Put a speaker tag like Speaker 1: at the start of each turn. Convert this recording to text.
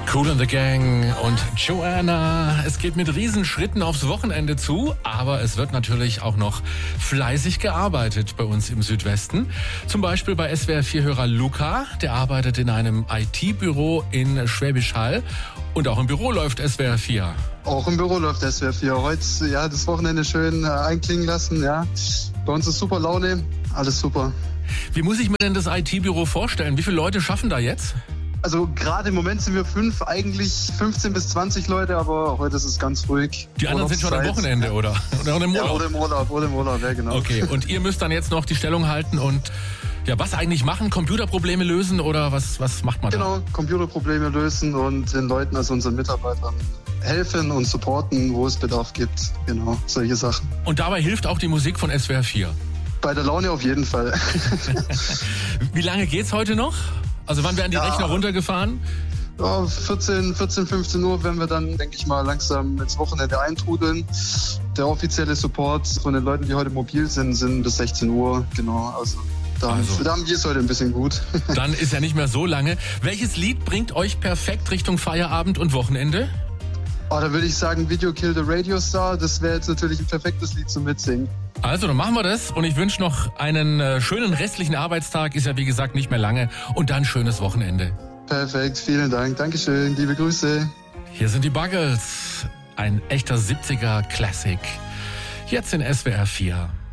Speaker 1: Kool and the Gang und Joanna. Es geht mit Riesenschritten aufs Wochenende zu, aber es wird natürlich auch noch fleißig gearbeitet bei uns im Südwesten. Zum Beispiel bei SWR4-Hörer Luca, der arbeitet in einem IT-Büro in Schwäbisch Hall. Und auch im Büro läuft SWR 4.
Speaker 2: Auch im Büro läuft SWR 4. Heute, ja, das Wochenende schön einklingen lassen, ja. Bei uns ist super Laune, alles super.
Speaker 1: Wie muss ich mir denn das IT-Büro vorstellen? Wie viele Leute schaffen da jetzt?
Speaker 2: Also gerade im Moment sind wir 5, eigentlich 15 bis 20 Leute, aber heute ist es ganz ruhig.
Speaker 1: Die anderen sind schon am Wochenende, oder? Oder im Urlaub?
Speaker 2: Ja, oder im Urlaub, ja genau.
Speaker 1: Okay, und ihr müsst dann jetzt noch die Stellung halten und ja, was eigentlich machen? Computerprobleme lösen oder was macht man da?
Speaker 2: Genau, Computerprobleme lösen und den Leuten, also unseren Mitarbeitern, helfen und supporten, wo es Bedarf gibt. Genau, solche Sachen.
Speaker 1: Und dabei hilft auch die Musik von SWR 4?
Speaker 2: Bei der Laune auf jeden Fall.
Speaker 1: Wie lange geht's heute noch? Also wann werden die Rechner runtergefahren?
Speaker 2: Ja, 14, 15 Uhr werden wir dann, denke ich mal, langsam ins Wochenende eintrudeln. Der offizielle Support von den Leuten, die heute mobil sind bis 16 Uhr. Genau, also da haben wir es heute ein bisschen gut.
Speaker 1: Dann ist ja nicht mehr so lange. Welches Lied bringt euch perfekt Richtung Feierabend und Wochenende?
Speaker 2: Oh, da würde ich sagen, Video Kill the Radio Star. Das wäre jetzt natürlich ein perfektes Lied zum Mitsingen.
Speaker 1: Also, dann machen wir das und ich wünsche noch einen schönen restlichen Arbeitstag. Ist ja wie gesagt nicht mehr lange und dann schönes Wochenende.
Speaker 2: Perfekt, vielen Dank. Dankeschön, liebe Grüße.
Speaker 1: Hier sind die Buggles. Ein echter 70er Classic. Jetzt in SWR 4.